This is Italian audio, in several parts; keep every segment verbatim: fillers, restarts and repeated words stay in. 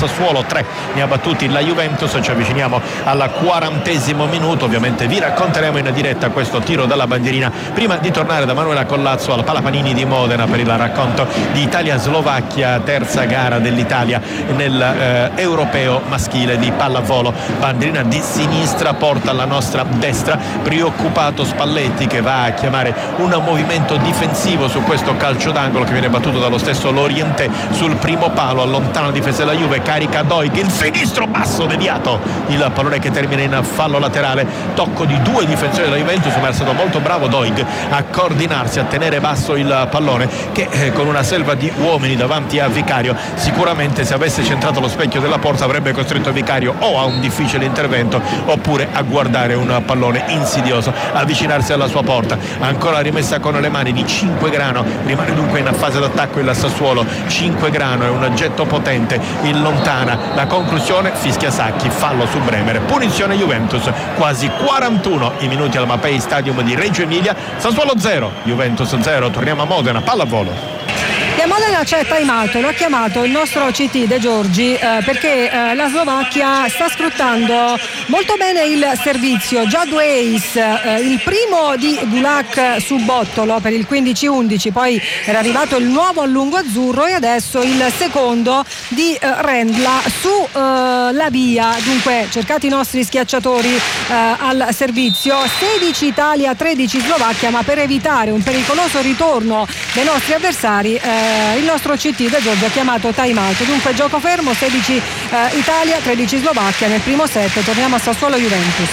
Sassuolo, tre ne ha battuti la Juventus. Ci avviciniamo al quarantesimo minuto, ovviamente vi racconteremo in diretta questo tiro dalla bandierina prima di tornare da Manuela Collazzo al Palapanini di Modena per il racconto di Italia-Slovacchia, terza gara dell'Italia nel eh, europeo maschile di pallavolo. Bandierina di sinistra porta alla nostra destra, preoccupato Spalletti che va a chiamare un movimento difensivo su questo calcio d'angolo che viene battuto dallo stesso Lorientè sul primo palo, allontana la difesa della Juve, carica Doig, il sinistro basso deviato, il pallone che termina in fallo laterale, tocco di due difensori della Juventus, ma è stato molto bravo Doig a coordinarsi, a tenere basso il pallone che eh, con una selva di uomini davanti a Vicario sicuramente se avesse centrato lo specchio della porta avrebbe costretto Vicario o a un difficile intervento oppure a guardare un pallone insidioso avvicinarsi alla sua porta. Ancora rimessa con le mani di Cinquegrano, rimane dunque in fase d'attacco il Sassuolo. Cinquegrano è un getto potente in lontana, la conclusione fischia Sacchi, fallo su Bremer, punizione Juventus. Quasi quarantuno i minuti al Mapei Stadium di Reggio Emilia, Sassuolo zero Juventus zero. Torniamo a Modena, pallavolo. E a Modena c'è time out, lo ha chiamato il nostro C T De Giorgi eh, perché eh, la Slovacchia sta sfruttando molto bene il servizio, già due ace, eh, il primo di Gulak su Bottolo per il quindici undici, poi era arrivato il nuovo a lungo azzurro e adesso il secondo di eh, Rendla su eh, la via. Dunque cercate i nostri schiacciatori eh, al servizio, sedici Italia, tredici Slovacchia, ma per evitare un pericoloso ritorno dei nostri avversari eh, il nostro C T De Giorgio ha chiamato time out. Dunque gioco fermo, sedici eh, Italia, tredici Slovacchia nel primo set. Torniamo a Sassuolo Juventus.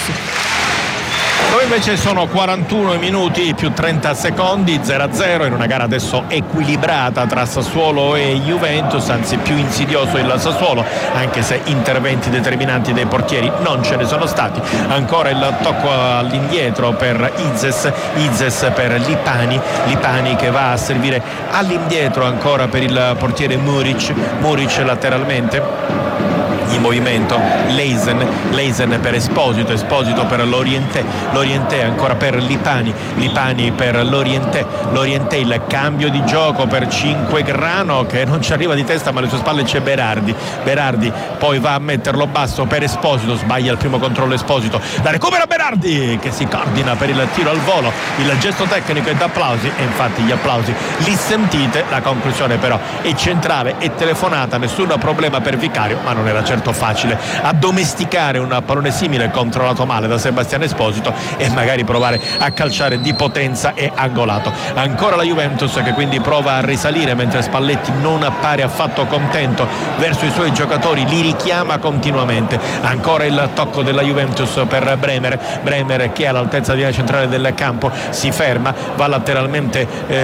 Dove invece sono quarantuno minuti più trenta secondi, zero a zero in una gara adesso equilibrata tra Sassuolo e Juventus, anzi più insidioso il Sassuolo, anche se interventi determinanti dei portieri non ce ne sono stati. Ancora il tocco all'indietro per Izes, Izes per Lipani, Lipani che va a servire all'indietro ancora per il portiere Muric, Muric lateralmente in movimento, Leisen, Leisen per Esposito, Esposito per Lorientè, Lorientè ancora per Lipani, Lipani per Lorientè, Lorientè il cambio di gioco per Cinquegrano che non ci arriva di testa, ma alle sue spalle c'è Berardi, Berardi poi va a metterlo basso per Esposito, sbaglia il primo controllo Esposito, la recupera Berardi che si coordina per il tiro al volo, il gesto tecnico è da applausi e infatti gli applausi li sentite. La conclusione però è centrale e telefonata, nessun problema per Vicario, ma non era certo facile addomesticare un pallone simile controllato male da Sebastiano Esposito e magari provare a calciare di potenza e angolato. Ancora la Juventus che quindi prova a risalire mentre Spalletti non appare affatto contento verso i suoi giocatori, li richiama continuamente. Ancora il tocco della Juventus per Bremer, Bremer che all'altezza di linea centrale del campo si ferma, va lateralmente,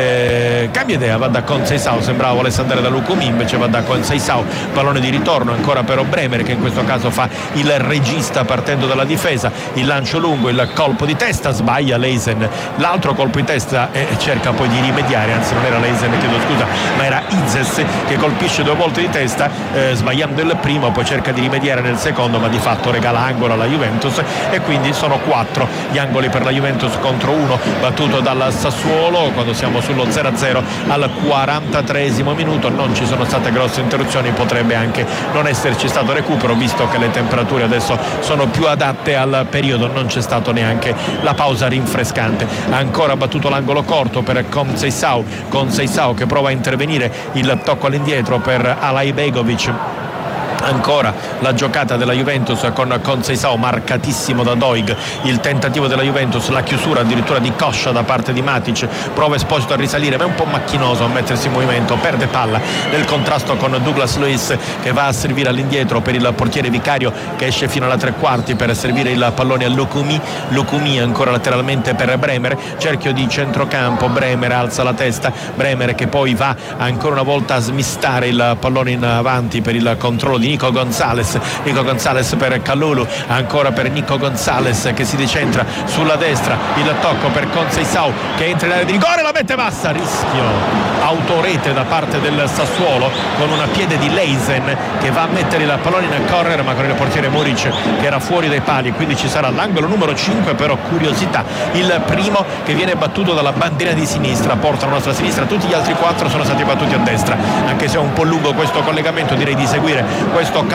eh, cambia idea, va da Conceição, sembrava volesse andare da Lucumi, invece va da Conceição, pallone di ritorno ancora per Bremer che in questo caso fa il regista partendo dalla difesa, il lancio lungo, il colpo di testa, sbaglia Leisen, l'altro colpo di testa e cerca poi di rimediare, anzi non era Leisen, chiedo scusa, ma era Izes che colpisce due volte di testa, eh, sbagliando il primo, poi cerca di rimediare nel secondo, ma di fatto regala angolo alla Juventus e quindi sono quattro gli angoli per la Juventus contro uno battuto dal Sassuolo quando siamo sullo zero a zero al quarantatreesimo minuto. Non ci sono state grosse interruzioni, potrebbe anche non esserci stato recupero visto che le temperature adesso sono più adatte al periodo, non c'è stato neanche la pausa rinfrescante. Ancora battuto l'angolo corto per Conceição, Conceição che prova a intervenire, il tocco all'indietro per Alay Begovic. Ancora la giocata della Juventus con Conceição marcatissimo da Doig, il tentativo della Juventus, la chiusura addirittura di coscia da parte di Matic, prova Esposito a risalire ma è un po' macchinoso a mettersi in movimento, perde palla nel contrasto con Douglas Luiz che va a servire all'indietro per il portiere Vicario che esce fino alla tre quarti per servire il pallone a Lucumi, Lucumi ancora lateralmente per Bremer, cerchio di centrocampo, Bremer alza la testa, Bremer che poi va ancora una volta a smistare il pallone in avanti per il controllo di Nico Gonzalez, Nico Gonzalez per Kalulu, ancora per Nico Gonzalez che si decentra sulla destra, il tocco per Conceição che entra in area di rigore, la mette bassa, rischio autorete da parte del Sassuolo con una piede di Leisen che va a mettere il pallone in corner ma con il portiere Muric che era fuori dai pali, quindi ci sarà l'angolo numero cinque. Però curiosità, il primo che viene battuto dalla bandiera di sinistra, porta la nostra sinistra, tutti gli altri quattro sono stati battuti a destra, anche se è un po' lungo questo collegamento, direi di seguire questo